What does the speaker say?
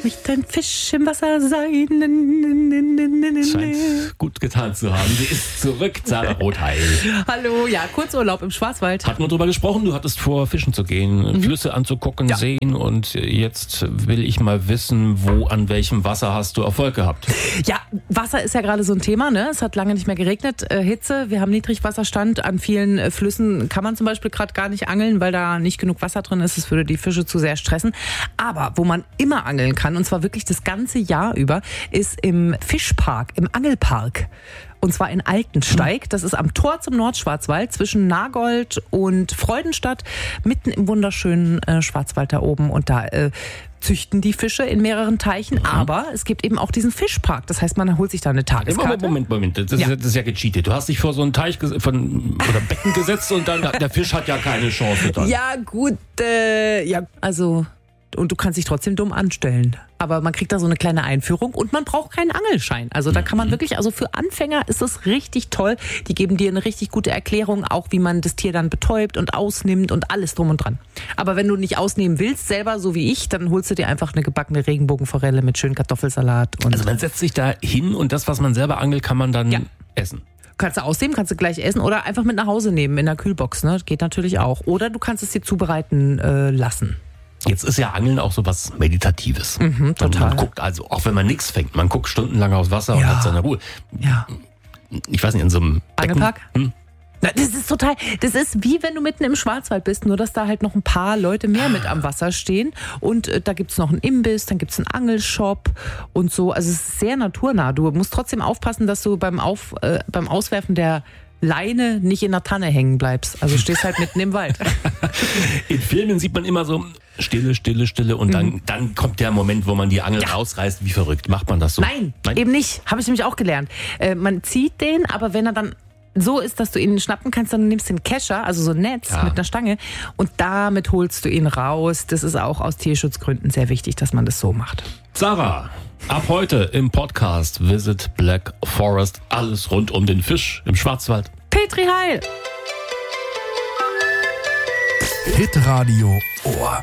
möchte ein Fisch im Wasser sein. Scheint gut getan zu haben. Sie ist zurück, Sarah Rotheil. Hallo, ja, Kurzurlaub im Schwarzwald. Hatten wir drüber gesprochen, du hattest vor, fischen zu gehen, Flüsse anzugucken, sehen, und jetzt will ich mal wissen, an welchem Wasser hast du Erfolg gehabt? Ja, Wasser ist ja gerade so ein Thema, ne? Es hat lange nicht mehr geregnet, Hitze, wir haben Niedrigwasserstand. An vielen Flüssen kann man zum Beispiel gerade gar nicht angeln, weil da nicht genug Wasser drin ist. Es würde die Fische zu sehr stressen. Aber wo man immer angeln kann, und zwar wirklich das ganze Jahr über, ist im Fischpark, im Angelpark. Und zwar in Altensteig. Das ist am Tor zum Nordschwarzwald zwischen Nagold und Freudenstadt, mitten im wunderschönen Schwarzwald da oben. Und da züchten die Fische in mehreren Teichen. Aber es gibt eben auch diesen Fischpark. Das heißt, man holt sich da eine Tageskarte. Moment. Das ist ja gecheatet. Du hast dich vor so einen Teich oder Becken gesetzt und dann der Fisch hat ja keine Chance dann. Ja, gut. Und du kannst dich trotzdem dumm anstellen. Aber man kriegt da so eine kleine Einführung und man braucht keinen Angelschein. Also da kann man wirklich, also für Anfänger ist das richtig toll. Die geben dir eine richtig gute Erklärung, auch wie man das Tier dann betäubt und ausnimmt und alles drum und dran. Aber wenn du nicht ausnehmen willst, selber so wie ich, dann holst du dir einfach eine gebackene Regenbogenforelle mit schönen Kartoffelsalat. Also man setzt sich da hin und das, was man selber angelt, kann man dann essen. Kannst du ausnehmen, kannst du gleich essen oder einfach mit nach Hause nehmen in der Kühlbox. Ne? Geht natürlich auch. Oder du kannst es dir zubereiten lassen. Jetzt ist ja Angeln auch so was Meditatives. Total. Man guckt also, auch wenn man nichts fängt, man guckt stundenlang aufs Wasser und hat seine Ruhe. Ja. Ich weiß nicht, in so einem Angelpark? Na, das ist wie wenn du mitten im Schwarzwald bist, nur dass da halt noch ein paar Leute mehr mit am Wasser stehen. Und da gibt's noch einen Imbiss, dann gibt's einen Angelshop und so. Also es ist sehr naturnah. Du musst trotzdem aufpassen, dass du beim Auswerfen der Leine nicht in der Tanne hängen bleibst. Also stehst halt mitten im Wald. In Filmen sieht man immer so Stille und dann kommt der Moment, wo man die Angel rausreißt. Wie verrückt. Macht man das so? Nein, eben nicht. Habe ich nämlich auch gelernt. Man zieht den, aber wenn er dann so ist, dass du ihn schnappen kannst, dann nimmst du einen Kescher, also so ein Netz mit einer Stange, und damit holst du ihn raus. Das ist auch aus Tierschutzgründen sehr wichtig, dass man das so macht. Sarah, ab heute im Podcast Visit Black Forest. Alles rund um den Fisch im Schwarzwald. Petri Heil! Hitradio Ohr.